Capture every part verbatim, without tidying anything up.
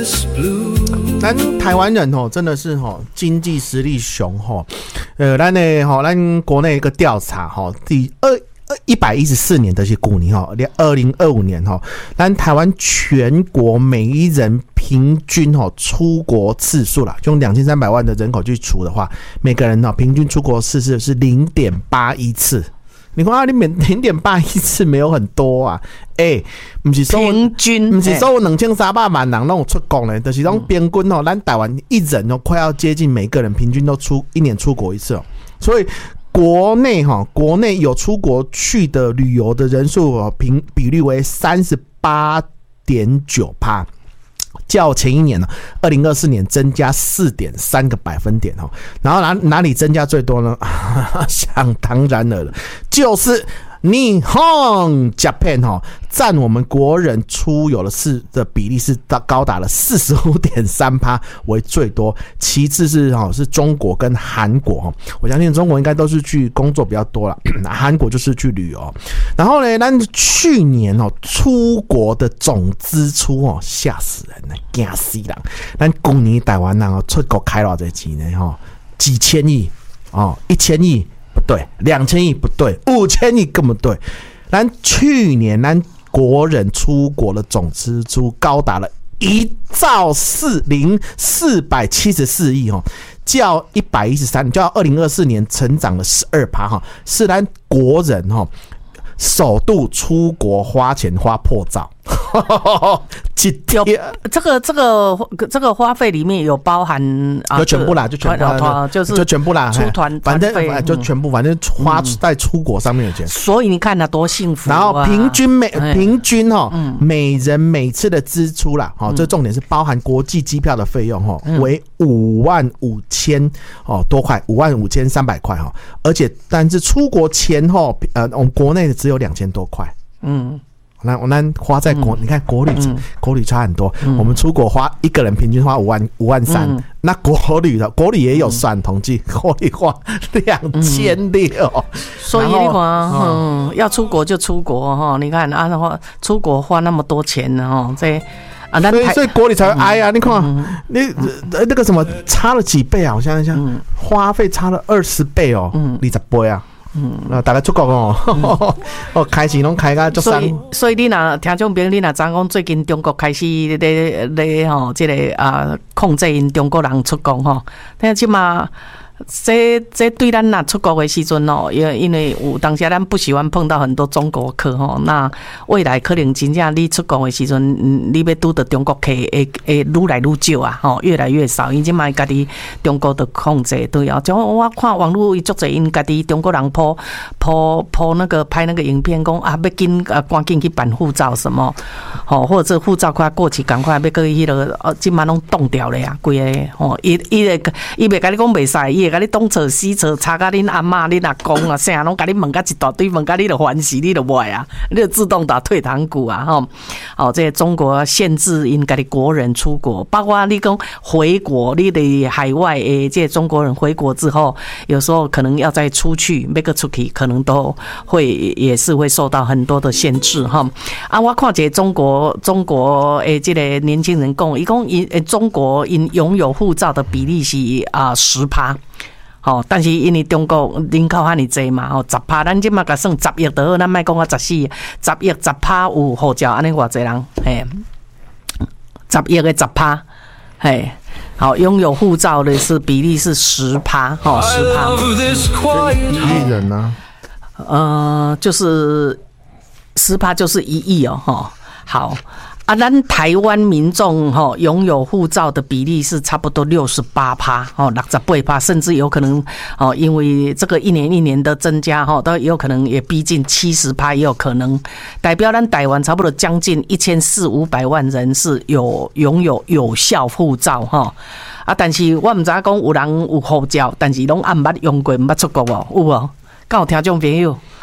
咱台湾人吼，真的是吼经济实力雄吼，呃，咱呢吼，咱国内一个调查吼，第二一百一十四年的是古年吼，二零二五年吼，咱台湾全国每一人平均吼出国次数啦，用两千三百万的人口去除的话，每个人吼平均出国次数是零点八一次。你看啊，你免零点八一次没有很多啊，哎、欸，不是说平均， 不是说两千三百万人那种出国呢，就是说平均哦，咱台湾一人哦，快要接近每个人平均都出一年出国一次哦，所以国内哈，国内有出国去的旅游的人数哦，平比率为三十八点九趴。较前一年呢，二零二四年增加四点三个百分点哦。然后哪哪里增加最多呢？想当然了，就是日本 Japan 哈，占我们国人出游的是的比例是高达了四十五点三趴为最多，其次是哈是中国跟韩国哈。我相信中国应该都是去工作比较多了，韩国就是去旅游。然后呢，咱去年哦出国的总支出哦吓死人了，惊死人！咱去年台湾人哦出国开多少钱呢？哈，几千亿哦，一千亿。不对，两千亿不对，五千亿更不对。咱去年咱国人出国的总支出高达了一兆四零四百七十四亿哦，较一百一十三，较二零二四年成长了十二趴哈，是咱国人哈首度出国花钱花破兆。 有这个这个这个花费里面有包含啊， 就全部啦，就全部啦， 就是就全部啦， 出团， 反正就全部，反正花在出国上面的钱。 所以你看他多幸福啊！ 然后平均每平均哈，每人每次的支出啦，哈，这重点是包含国际机票的费用哈，为五万五千哦多块，五万五千三百块哈，而且但是出国前后，呃，我们国内的只有两千多块，嗯。那我们花在国，嗯、你看国旅，嗯、国旅差很多。嗯、我们出国花一个人平均花五万五万三，嗯、那国旅的国旅也有算统计，嗯、国旅花两千六。 所以你看，嗯，要出国就出国哈。你看啊，话出国花那么多钱哈，这啊，所以所以国旅才会挨啊。嗯、你看，嗯、你那个什么差了几倍啊？我想一想，嗯、花费差了二十倍哦，嗯，二十倍啊。嗯，大家出国哦，嗯、哦，开始拢开个足爽。 所以，所以你若听众朋友，你若知讲最近中国开始咧咧吼，这个啊控制因中国人出国吼，但即嘛。这这对咱若出国的时阵哦，因因为有当时咱不喜欢碰到很多中国客吼，那未来可能真正你出国的时阵，你要拄到中国客会会愈来愈少啊，吼，越来越少。因即卖家己中国的控制对啊，就我看网络伊足侪因家己中国人po po po那个拍那个影片，讲啊要紧啊赶紧去办护照什么，吼，或者这护照快过期，赶快要去迄个呃，即满拢冻掉了呀，规个吼，伊伊个伊袂甲你讲袂使。甲你东扯西扯，查甲恁阿嬷、恁阿公啊，啥拢甲你问甲一大堆，问甲你就欢喜，你就袂啊，你就自动打退堂鼓啊，吼！哦，这中国限制因家己国人出国，包括你讲回国，你的海外诶，这中国人回国之后，有时候可能要再出去，每个出去可能都会也是会受到很多的限制哈。啊，我看这中国中国诶，这个年轻人讲，伊讲因中国因拥有护照的比例是啊十趴。哦，但是因为中国人口遐尼济嘛，吼十趴，咱即马甲算十亿就好，咱莫讲啊十四，十亿十趴有护照，安尼偌济人，嘿，十亿的十趴，嘿，好，拥有护照的是比例是十趴，吼十趴， 一亿人呢、 啊？呃，就是十趴就是一亿哦，吼，好。啊，咱台湾民众吼拥有护照的比例是差不多六十八趴，哦，六十八趴，甚至有可能哦，因为这个一年一年的增加，哈，都有可能也逼近七十趴，也有可能代表咱台湾差不多将近一千四五百万人是有拥有有效护照，哈。啊，但是我唔知讲有人有护照，但是拢暗捌用过，唔捌出国哦，有无？敢有听众朋友？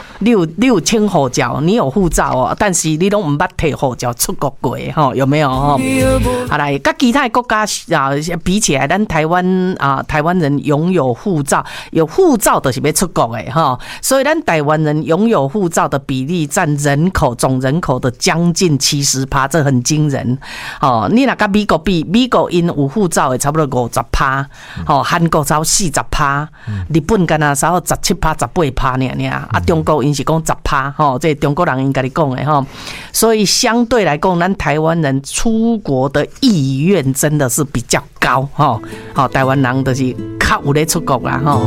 你有你有签护照，你有护照哦，但是你拢唔捌摕护照出国过吼，有没有吼？好来，跟其他国家啊比起来，咱台湾啊，台湾人拥有护照，有护照就是要出国的哈，所以咱台湾人拥有护照的比例占人口总人口的将近七十趴，这很惊人哦。你若跟美国比，美国因有护照的差不多五十趴，哦，韩国才四十趴，日本敢若才十七趴、十八趴呢呢，啊，中国因是讲十趴，吼，这中国人因甲你讲的吼，所以相对来讲，咱台湾人出国的意愿真的是比较高，吼，好，台湾人就是较有咧出国啦，吼，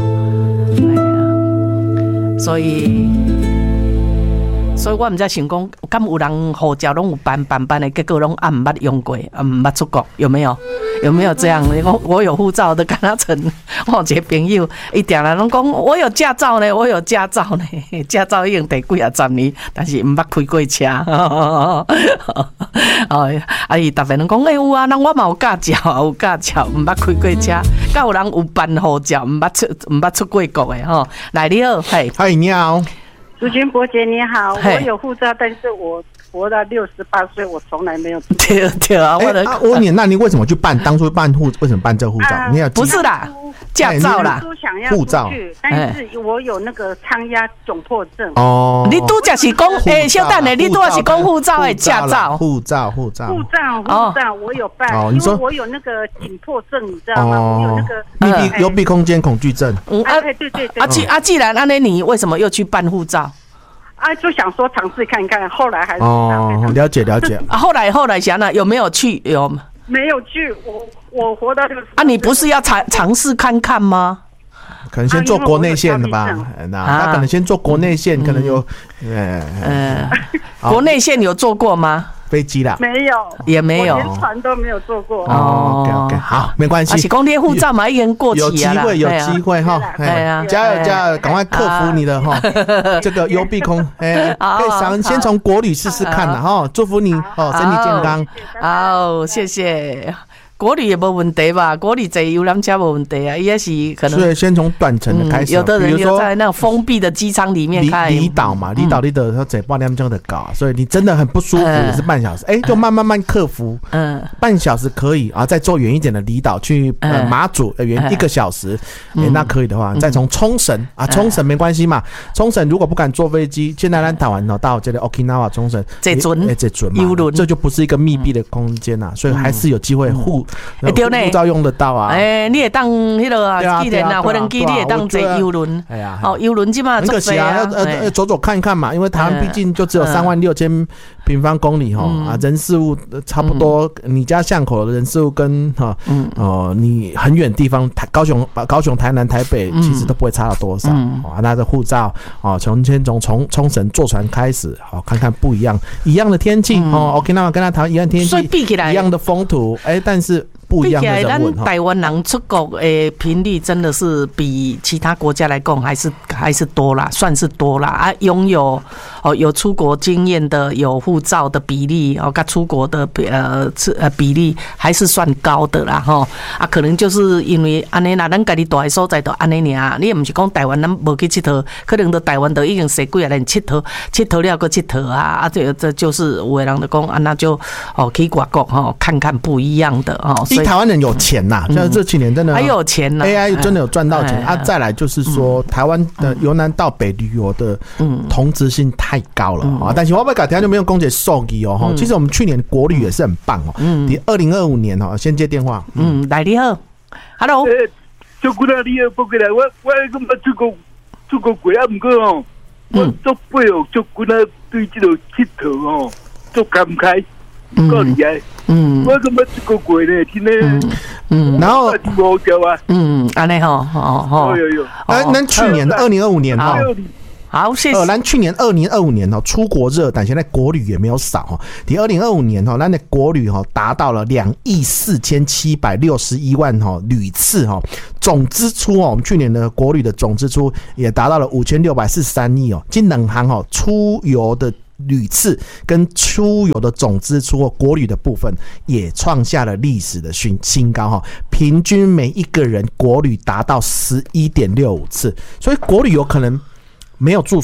所以。所以我唔知想讲，敢有人护照拢有办办办的，结果拢啊唔捌用过，啊唔捌出国，有没有？有没有这样？我我有护照的，跟他成我有一个朋友，伊定来拢讲我有驾照呢，我有驾照呢，驾照已经第几啊十年，但是唔捌开过车。哦，啊伊逐遍拢讲，诶、欸、有啊，人我嘛有驾照，有驾照，唔捌开过车。敢有人有办护照，唔捌出唔捌出过国的吼？来你好，嘿， 嗨，你好。 淑君伯姐你好，我有护照，但是我活到六十八岁，我从来没有。 对对啊，我的、 欸啊、我问你，那你为什么去办？当初办护为什么办这护照？啊、你要不是啦，驾照啦， 护照。但是我有那个仓压窘迫症。 哦， 你拄则是讲，诶，小等咧，你拄则是讲护照诶，驾照。 护照，护照， 护照，护照，我有办，因为我有那个紧迫症，你知道吗？我有那个密闭幽闭空间恐惧症。 嗯啊，对对对。 啊，既啊，既然安尼，你为什么又去办护照？ 啊，就想说尝试看看，后来还是哦，了解了解。 啊，后来后来想呢，有没有去？有没有去？我我活到这个啊，你不是要尝尝试看看吗？ 可能先做国内线的吧，那他可能先做国内线，可能有呃呃，国内线有做过吗？ 飞机啦， 没有， 也没有， 连船都没有坐过。 哦 ，OK OK， 好，没关系。 而且公列护照嘛，已经过期了， 有机会，有机会哈， 哎呀， 加油加油，赶快克服你的哈这个幽闭空，哎，可以想先从国旅试试看的哈，祝福你哦，身体健康。 好，谢谢。国旅也没问题吧？国旅坐游览车没问题啊，也是可能。 所以先从短程的开始， 有的人就在那种封闭的机舱里面开。 离岛嘛，离岛离岛，他坐半点钟的搞，所以你真的很不舒服，也是半小时，哎，就慢慢慢克服。嗯，半小时可以啊，再坐远一点的离岛去呃马祖，远一个小时，哎，那可以的话，再从冲绳啊，冲绳没关系嘛。冲绳如果不敢坐飞机，现在咱台湾哦到这里 Okinawa 冲绳， 这准哎这准嘛，这就不是一个密闭的空间呐，所以还是有机会护。护照用得到啊！ 哎，你也当那个啊，机人啊，飞机你也当坐游轮。哎呀，哦，游轮基本上很可惜啊，要呃走走看看嘛，因为台湾毕竟就只有三万六千平方公里哈啊，人事物差不多，你家巷口的人事物跟哈哦你很远地方，台高雄、高雄、台南、台北其实都不会差到多少啊。那这护照哦，从先从冲冲绳坐船开始，好看看不一样，一样的天气哦 ，Okinawa 跟他台湾一样天气， 所以比起来一样的风土，哎，但是。不一样的人文， 咱台湾人出国的频率真的是比其他国家来讲还是还是多啦，算是多啦啊！拥有哦有出国经验的、有护照的比例哦，跟出国的呃呃比例还是算高的啦吼啊！可能就是因为安尼啦，咱家己住的所在都安尼尔，你也不是讲台湾咱无去佚佗，可能到台湾都已经习几啊年佚佗，佚佗了个佚佗啊啊！这这就是有的人就讲啊，那就哦去外国吼看看不一样的哦。 台湾人有钱呐，像这几年真的还有钱呐 ，A I 真的有赚到钱啊。再来就是说，台湾的由南到北旅游的同质性太高了啊。但是我不改，等下就没有公姐受益哦。其实我们去年国旅也是很棒哦。你二零二五年哦，先接电话。 嗯，来你好 ，Hello。 做过来你好，不过来我我感觉出国出国过啊，唔过哦，我做背后做过来对这个佚佗哦，做感慨。够厉害，嗯，我怎么这个鬼呢？今天， 嗯，然后我掉啊， 嗯，安尼吼，哦哦， 有有， 那那去年的二零二五年哈， 好，谢谢。 呃，咱去年二零二五年哈，出国热，但现在国旅也没有少哈。你二零二五年哈，咱的国旅哈达到了两亿四千七百六十一万哈旅次哈，总支出哦，我们去年的国旅的总支出也达到了五千六百四十三亿哦。今两行哈出游的旅次跟出游的总支出，国旅的部分也创下了历史的新高哈，平均每一个人国旅达到十一点六五次，所以国旅有可能没有住宿嘛，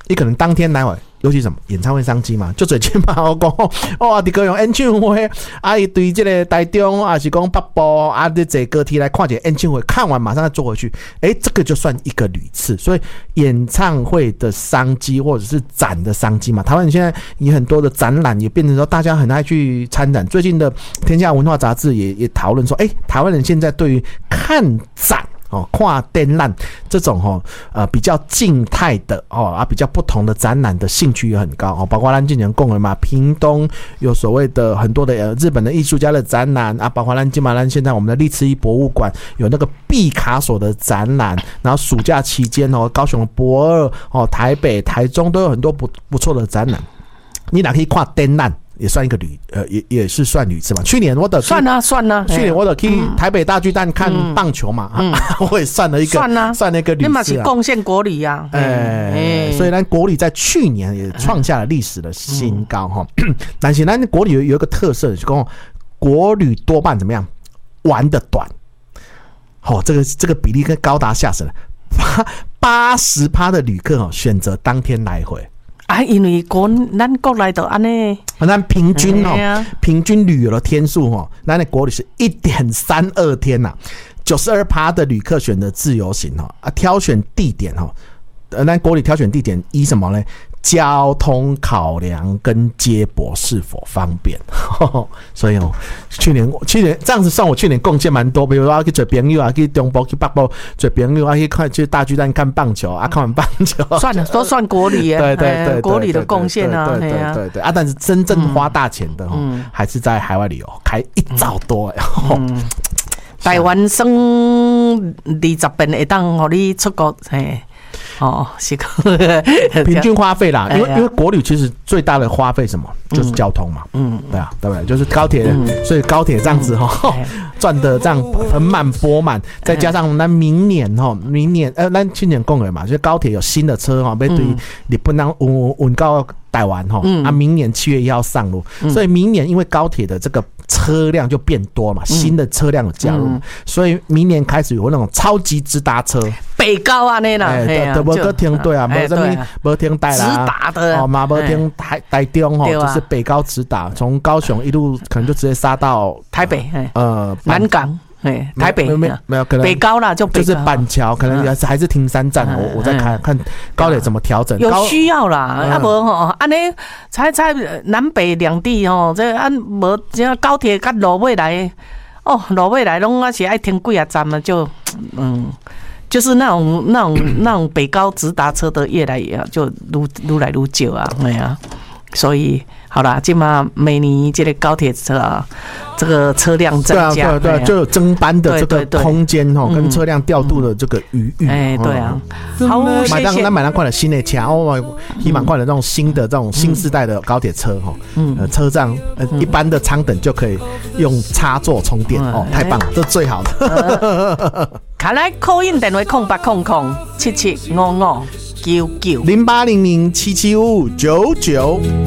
你可能当天来回。尤其什么演唱会商机嘛，就最起码我讲哦，伫高雄演唱会，啊，伊对这个台中啊是讲北部啊，你坐高铁来看一个演唱会，看完马上再坐回去，哎、欸，这个就算一个旅次。所以演唱会的商机或者是展的商机嘛，台湾现在有很多的展览也变成说大家很爱去参展。最近的《天下文化》杂志也也讨论说，哎、欸，台湾人现在对于看展。哦，跨展览这种哦，呃，比较静态的哦啊，比较不同的展览的兴趣也很高哦，包括咱今年讲的嘛，屏东有所谓的很多的呃日本的艺术家的展览啊，包括咱今嘛咱现在我们的历次一博物馆有那个毕卡索的展览，然后暑假期间哦，高雄的博二哦，台北、台中都有很多不不错的展览，你哪可以跨展览？也算一个旅，呃，也也是算旅次嘛。去年我的算啊算啊， 去年我的去台北大巨蛋看棒球嘛，嗯嗯、我也算了一个， 算啊， 算了一个旅次、啊。 你嘛是贡献国旅呀、啊，哎、 欸欸，所以咱国旅在去年也创下了历史的新高哈。嗯、但是咱国旅有有一个特色，就是讲国旅多半怎么样玩得短，哦，这个这个比例跟高达吓死了，八八十趴的旅客哦选择当天来回。 啊，因为国咱国内都安尼， 咱平均哦、 嗯啊， 平均旅游的天数哦，咱的国旅是一点三二天呐、啊，九十二趴的旅客选择自由行哦，啊，挑选地点哦，呃，咱国旅挑选地点依什么呢？交通考量跟接驳是否方便，呵呵所以哦，去年去年这样子算我去年贡献蛮多，比如说去找朋友啊，去中部去北部找朋友啊，去看去大巨蛋看棒球啊，看完棒球， 算了，都算国旅耶， 对对 对, 对， 国旅的贡献啊， 对对 对, 对, 对, 对啊，但是真正花大钱的哈、嗯，还是在海外旅游，开一兆多哎、嗯嗯， 台湾省二十遍会当互你出国嘿。哦，是个平均花费啦，因为因为国旅其实最大的花费什么，就是交通嘛，嗯，对啊，对不对？就是高铁，嗯、所以高铁这样子哈，赚、嗯、的这样盆满钵满，再加上那明年哈，明年呃，那去年讲的嘛，就是高铁有新的车哈，要对日本人运运到台湾哈，啊，明年七月一号上路，嗯、所以明年因为高铁的这个车辆就变多嘛，新的车辆有加入，嗯、所以明年开始有那种超级直达车。 北高啊，那啦， 哎，都无个听对啊，无什么，无听台啦， 直达的哦，嘛无听台台中吼，就是北高直达，从高雄一路可能就直接杀到台北， 呃， 南港，哎，台北没有没有可能北高啦，就就是板桥，可能还是停三站，我我在看看高铁怎么调整， 有需要啦，要不吼，安尼才才南北两地吼，这按无这高铁甲路尾来，哦，路尾来拢啊是爱停几啊站嘛，就嗯。就是那种那种那种北高直达车的越来越就愈愈来愈少啊，对啊，所以好啦，今嘛每年这个高铁车啊，这个车辆增加， 对啊，对啊，就有增班的这个空间哈，跟车辆调度的这个余裕。 哎，对啊，好， 买当那买当快的新的车，哦，希望快的这种新的这种新世代的高铁车哈，嗯，车站呃一般的舱等就可以用插座充电哦，太棒了，这最好的。 看来call in电话空八空空七七五五九九零八零零七七五九九。